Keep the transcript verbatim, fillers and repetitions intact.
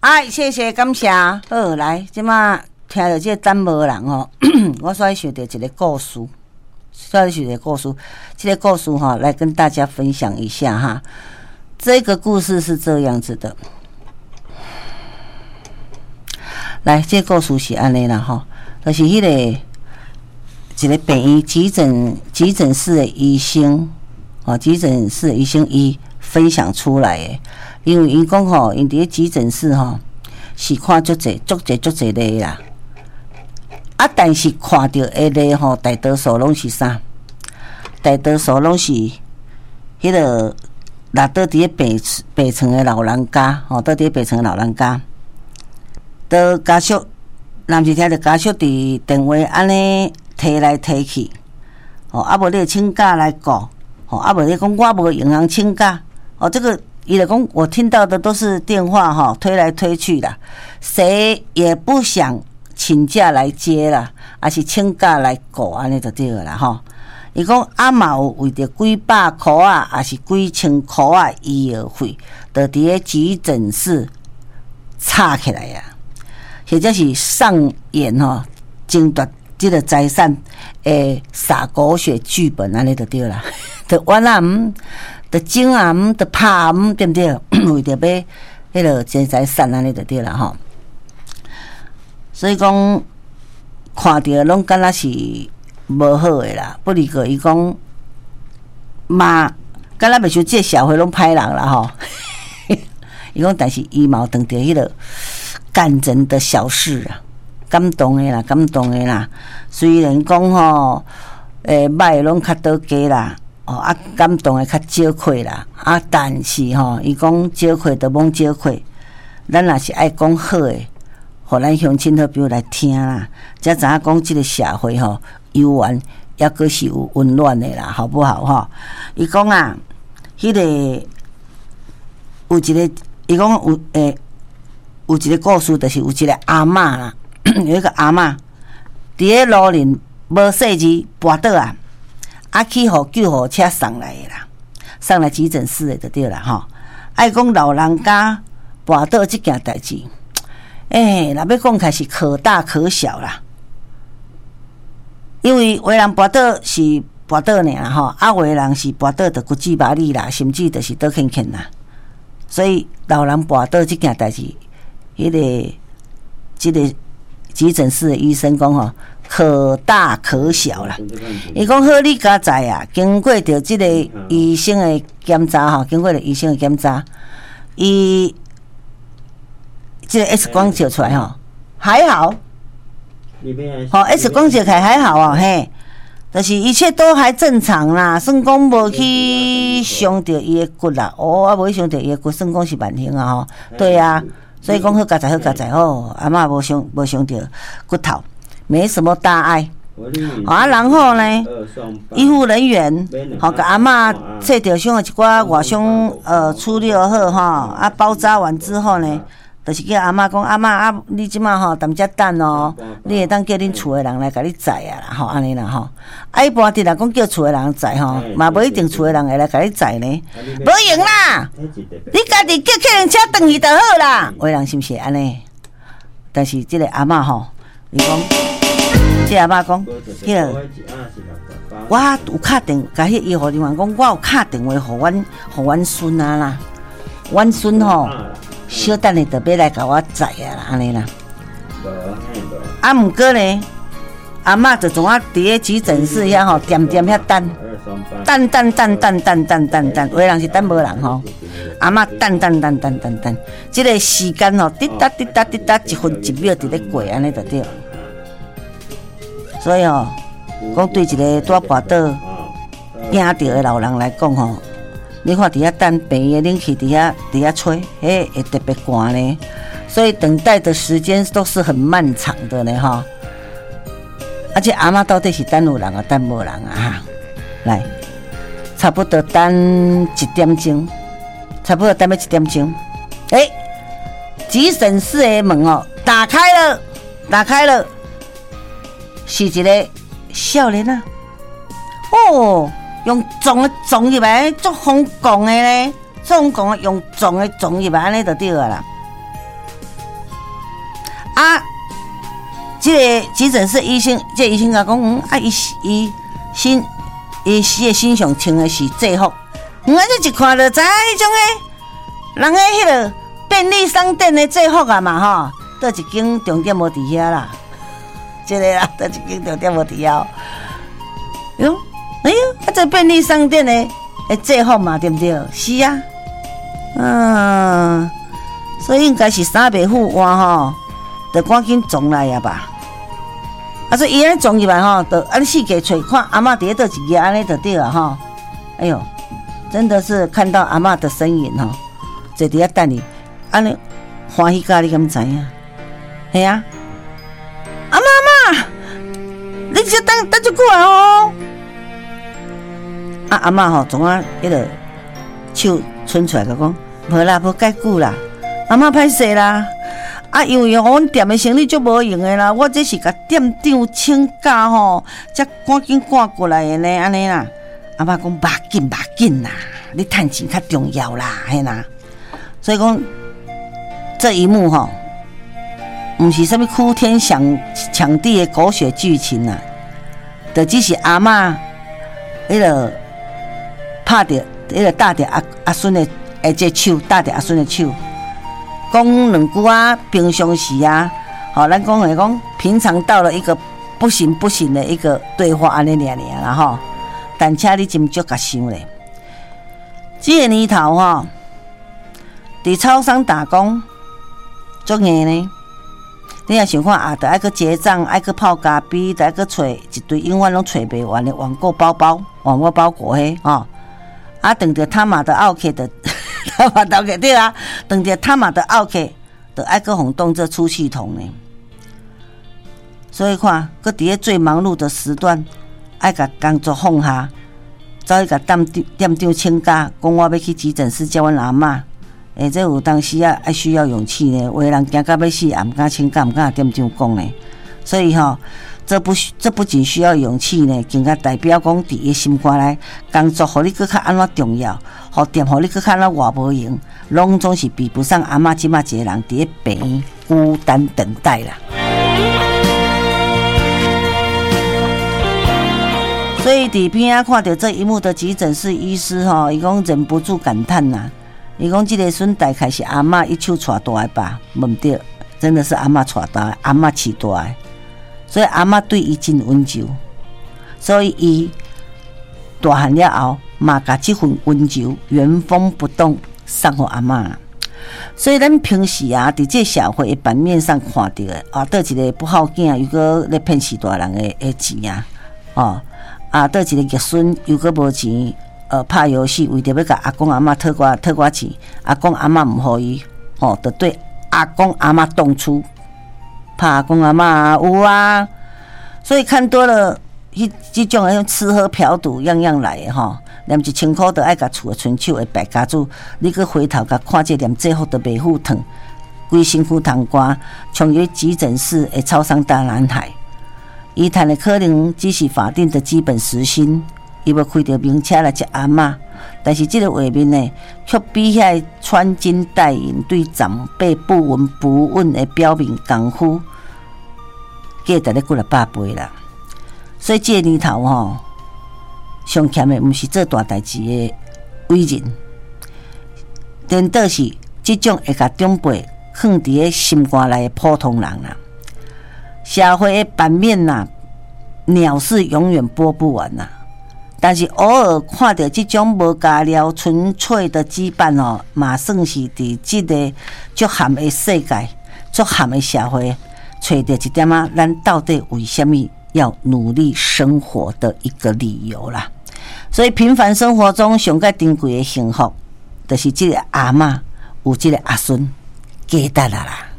哎，谢谢感谢。好，来，即马听到这等无人哦，我煞想到一个故事，煞想到一个故事，这个故事哈、哦，来跟大家分享一下哈。这个故事是这样子的，来，这个故事是安尼啦哈，就是迄、那个一个病院急诊急诊室的医生，哦，急诊室的医生伊分享出来的。因为因讲吼，因伫咧急诊室吼是看足侪、足侪、足侪例啦，啊，但是看到的例吼，大多数拢是啥？大多数拢是迄个落倒伫咧病病床的老人家，吼，倒伫咧病床的老人家，都家属，若是听着家属伫电话安尼提来提去，吼，啊无你请假来顾，吼，啊无你讲我无银行请假，哦，这个。伊就讲，我听到的都是电话哈，推来推去的，谁也不想请假来接啦，还是请假来顾安尼就对了啦吼。伊讲啊嘛有为着几百块啊，还是几千块啊医药费，就伫咧急诊室插起来呀，或者是上演吼争夺这个财产诶撒狗血剧本安尼就对啦，就完啦唔。的争啊，唔的拍唔对不对？为着要迄个争财产安尼就对啦吼。所以讲看到拢敢若是无好诶啦，不离个伊讲嘛，敢若袂像这社会拢歹人啦吼。伊讲，但是伊嘛有当着迄个感人的小事啊，感动诶啦，感动诶啦。虽然讲吼，诶，歹拢较多加啦。哦啊，感动的较少亏啦，啊，但是吼、哦，伊讲少亏就罔少亏，咱若是爱讲好诶，互咱乡亲好朋友来听啦，才知影讲即个社会吼、哦，悠然抑阁是有温暖的啦，好不好吼？伊讲啊，迄、那个有一个，伊讲有诶，有一个故事，就是有一个阿嬷啦，有一个阿嬷伫咧路林无细字跋倒啊。啊，去互救护车送来的啦，送来急诊室的就对啦吼。爱讲老人家跋倒即件代志，诶、欸，若要讲开是可大可小啦。因为有的人跋倒是跋倒尔啦吼，啊，有的人是跋倒着骨质麻痹啦，甚至就是倒欠欠啦。所以老人跋倒即件代志，迄、那个即、这个急诊室的医生讲吼。可大可小啦，伊讲好，你家在啊，经过着即个医生的检查吼，经过着医生的检查，伊即个 X 光照出来吼，还好，吼 X 光照起来还好哦，嘿，就是一切都还正常啦，算讲无去伤着伊的骨啦，哦，啊无去伤着伊的骨，算讲是万幸啊吼，对啊，所以讲好佳哉好佳哉吼，阿嬷无伤无伤着骨头。没什么大碍，啊，然后呢，医护人员好给阿嬷切掉伤的一寡外伤，呃，处理好吼，啊，包扎完之后呢，就是叫阿嬷讲，阿嬷啊，你即马吼，踮遮等哦，你会当叫恁厝的人来甲你载啊啦，吼，安尼啦吼，啊，一般的人讲叫厝的人载吼，嘛无一定厝的人会来甲你载呢，无用啦，你家己叫客人车转去就好啦，有的人是毋是安尼？但是即个阿嬷吼，伊讲。即阿嬷讲，迄个我有敲电，甲迄医护人员讲，我有敲电话互阮，互阮孙啊啦，阮孙吼，小等下就要来甲我载啊啦，安尼啦。啊，毋过呢，阿嬷就从我伫咧急诊室遐吼，点点遐等，等等等等等等等等，有的人是等无人吼，阿嬷等等等等等等，即个时间吼，滴答滴答滴答，一分一秒伫咧过，安尼就对。所以哦，讲对一个拄跋倒、惊着的老人来讲吼，你看伫遐等病院的冷气伫遐伫遐吹，嘿，会特别寒呢。所以等待的时间都是很漫长的呢哈。而且阿嬷到底是等有人啊，等无人啊哈？来，差不多等一点钟，差不多等要一点钟。哎、欸，急诊室的门哦，打开了，打开了。是一个少年啊，哦，用撞的撞入来，足疯狂的咧，足疯狂的用撞的撞入来，安尼就对了啦。 啊，这个急诊室医生，这个、医生甲讲，嗯，啊，伊伊心伊伊的身上穿的是制服，嗯，啊，这一看就知迄种诶，人诶迄个便利商店的制服啊嘛吼，倒一间重点无伫遐啦，这个啦，倒一间重点无伫遐。哟，哎呦，啊，这便利商店的诶制服嘛，对不对？是啊，嗯，所以应该是三伯父换吼，得赶紧撞来呀吧。啊，所以伊安撞入来吼，得安四界找看阿嬷伫倒一个安尼就对了吼。哎呦，真的是看到阿嬷的身影吼，坐伫遐等你，安尼欢喜甲你敢知影？系啊，阿嬷阿嬷，你只等等一过来哦。啊，阿嬷吼，总啊迄个手伸出来甲讲，无啦，无介久啦，阿嬷歹势啦。啊，因为阮店的生意足无用的啦，我这是甲店长请假吼，才赶紧赶过来的呢，安尼啦。阿嬷讲，别紧别紧啦，你趁钱较重要啦，嘿啦。所以讲这一幕吼，毋是啥物哭天抢抢地的狗血剧情啦，就只是阿嬷迄个拍着迄个搭着阿阿孙的诶，这手搭着阿孙的手。讲两句啊，平常时啊，好、哦，咱讲来讲，平常到了一个不行不行的一个对话安尼尔尔啦吼。但请你斟酌甲想咧，这个年头吼，伫超商打工，足硬呢。你若想看啊，得爱去结账，爱去泡咖啡，得爱去找一堆永远拢找袂完的网购包包、网购包裹嘿吼。啊，等着他妈的奥客的。他妈的奥客对啊，等着他妈的奥客，就爱去轰动这出气筒呢。所以看，搁伫咧最忙碌的时段，爱甲工作放下，走去甲店店长请假，讲我要去急诊室接阮阿嬷。诶，这有当时啊，爱需要勇气呢。有的人惊到要死，也毋敢请假，毋敢甲店长讲呢。所以吼、哦，这不这不仅需要勇气呢，更加代表讲伫伊心肝内，工作互你搁较安怎重要，互店互你搁较安怎偌无用，拢总是比不上阿嬷即马一个人伫咧病院孤单等待啦。所以伫边仔看到这一幕的急诊室医师吼，伊讲忍不住感叹呐、啊，伊讲这个孙大概是阿嬷一手带大的吧，毋对，真的是阿嬷带大的，阿嬷饲大的。所以阿嬷对伊真温柔，所以伊大汉了后，嘛甲这份温柔原封不动送给阿嬷。所以咱平时啊，伫这社会的版面上看到的啊，倒一个不好囝，又搁咧骗死大人的的钱啊，哦啊，倒一个逆孙又搁无钱，呃，拍游戏为着要甲阿公阿嬷讨寡讨寡钱，阿公阿嬷毋予伊，哦，就对阿公阿嬷动粗。怕阿公阿嬷有啊，所以看多了，迄即种诶吃喝嫖赌样样来诶吼，连一千箍都爱甲厝诶伸手诶败家主，你去回头甲看这连制服都袂赴汤，规身躯糖瓜，冲入急诊室诶超商大男孩，伊赚诶可能只是法定的基本时薪，伊要开着名车来接阿嬷。但是这个画面呢，却比遐穿金戴银、对长辈不闻不问的标明功夫，价值咧几来百倍啦。所以这个年头吼，上欠的毋是做大代志的伟人，颠倒是这种会甲长辈放伫咧心肝内的普通人啦。社会的版面呐，鸟事永远播不完呐。但是偶尔看到这种无加料、纯粹的羁绊哦，嘛算是伫这个足含的世界、足含的社会，找到一点啊，咱到底为什么要努力生活的一个理由啦。所以平凡生活中上较珍贵的幸福，就是这个阿嬷有这个阿孙，加得啦啦。